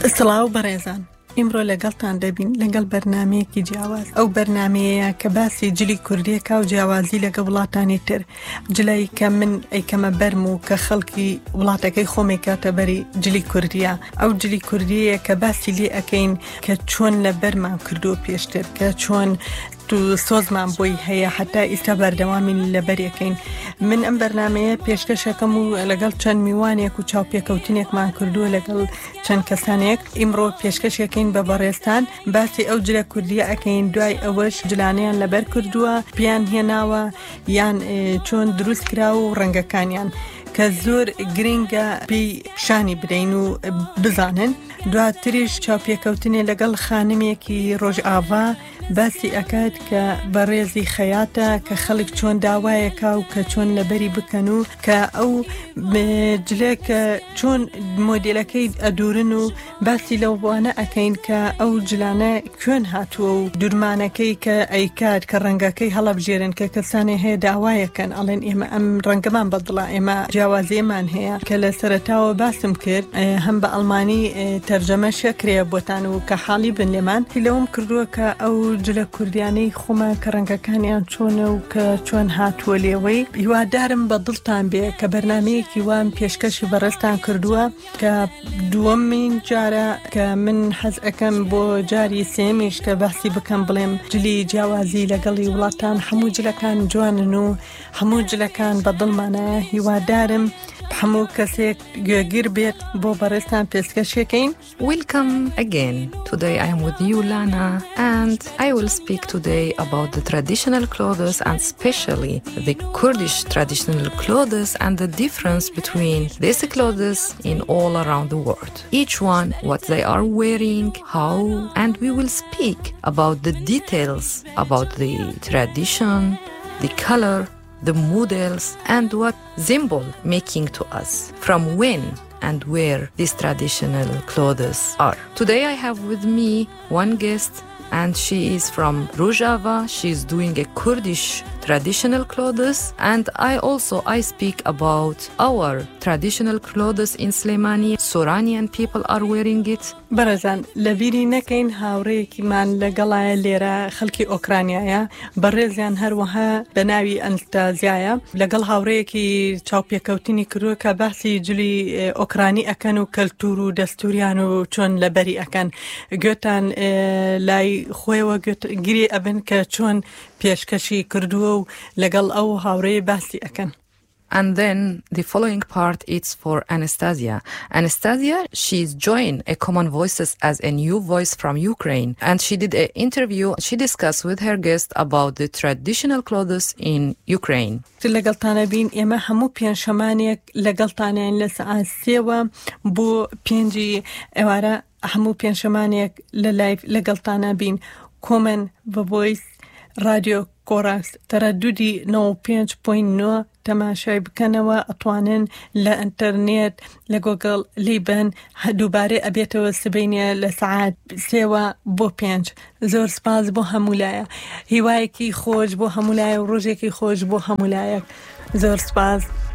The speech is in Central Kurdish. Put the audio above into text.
سڵاو بەڕێزان، ئیمڕۆ لەگەڵتان دەبین لەگەڵ بەرنامەیەکی جیاواز. ئەو بەرنامەیە کە باسی جلی کوردیەکە و جیاوازی لەگە وڵاتانی تر، جلای کە من ئەیکەمە بەرم و کە خەڵکی وڵاتەکەی خۆمی کاتە بەری جلی کوردیە. ئەو جلی کوردیە کە باسی لێ ئەکەین کە چۆن لە بەرمان کردو پێشتر، کە چۆن تو سۆزمان بۆی هەیە حتا ئیستا بەردەوامین لە بەریەکەین. من ئەم بەرنامەیە پێشکەشەکەم و لەگەڵ چەند میوانێک و چاوپێکەوتنێکمان کردووە لەگەڵ چەند کەسانێک. ئیمڕۆ پێشکەشەکەین بە بەڕێستان باسی ئەو جلە کوردیە ئەکەین، دوای ئەوەش جلانیان لەبەر کردووە، پیان هێناوە یان چۆن دروست کراوە و ڕەنگەکانیان کە زۆر گرنگە پێی شانی بدەین و بزانن. دواتریش چاوپێکەوتنێ لەگەڵ خانمێکی ڕۆژئاوا باسی ئەکات کە بەڕێزی خەیاتە کە خەڵک چۆن داوایەکە و کە چۆن لەبەری بکەن و کە ئەو جلێ کە چۆن مۆدێلەکەی ئەدورن و باسی لەوانە ئەکەین کە ئەو جلانە کوێن هاتووە و دوورمانەکەی کە ئەیکات کە ڕەنگەکەی هەڵەبژێرن کە کەسانی هەیە داوایەکەن ئەڵێن ئێمە ئەم ڕەنگەمان بەدڵە، ئێمە جیاوازیەمان هەیە کە لە سەرەتاوە باسم کرد هەم بە ئەڵمانی تەرجەمە شەکرێ بۆتان و کە حاڵی بن لێمان لەوم کردووە کە ئەو جلە کوردیانەی خۆمان کە ڕەنگەکانیان چۆنە و کە چۆن هاتووە لێوەی. هیوادارم بە دڵتان بێ کە بەرنامەیەکی وام پێشکەشی بەڕێستان کردووە کە دووەمین جارە کە من حەز ئەەکەم بۆ جاری سێمیش کە باسی بکەم بڵێم جلی جیاوازی لەگەڵی وڵاتان هەموو جلەکان جوانن و هەموو جلەکان بە دڵمانە. هیوادارم هەموو کەسێک گوێگیر بێت بۆ بەڕێستان پێشکەشەکەین. Welcome again. Today I am with you, Lana, and I will speak today about the traditional clothes and especially the Kurdish traditional clothes and the difference between these clothes in all around the world. Each one, what they are wearing, how, and we will speak about the details about the tradition, the color, the models, and what symbol making to us, from when and where these traditional clothes are. Today I have with me one guest, and she is from Rojava. She is doing a Kurdish traditional clothes, and I speak about our traditional clothes in Slemani. Soranian people are wearing it. بەرەزان لەبیری نەکەین هاوڕێیەکیمان لەگەڵایە لێرە خەڵکی ئۆکرانیایە، بەڕێزیان هەروەها بە ناوی ئەنستازیایە، لەگەڵ هاوڕەیەکی چاوپێکەوتنی کردووە کە باسی جلی ئۆکرانی ئەکەن و کەلتور و دەستوریان و چۆن لەبەری ئەکەن. گوێتان لای خۆیەوە گیری ئەبن کە چۆن پێشکەشی کردووە و لەگەڵ ئەو هاوڕێی باسی ئەکەن. And then the following part is for Anastasia. Anastasia, she's joined a Common Voices as a new voice from Ukraine, and she did an interview. She discussed with her guest about the traditional clothes in Ukraine. لەگەڵتانە بین ئێمە هەموو پێنجشەمانێک لەگەڵتانیان لە سەعات 3 بۆ 5 ئێوارە هەموو پێنجشەمانێک لە لایڤ لەگەڵتانە بین. کۆمن بە ڤۆیس رادیۆ کۆراکس تەرەدودی 95.9 تەماشای بکەنەوە، ئەتوانن لە ئینتەرنێت لە گۆگڵ لیبن دووبارەی ئەبێتەوە سبەینە لە سەعات 3 بۆ 5. زۆر سپاس بۆ هەمولایە، هیوایەکی خۆش بۆ هەمولایە و ڕۆژێکی خۆش بۆ هەمولایەک. زۆر سپاس.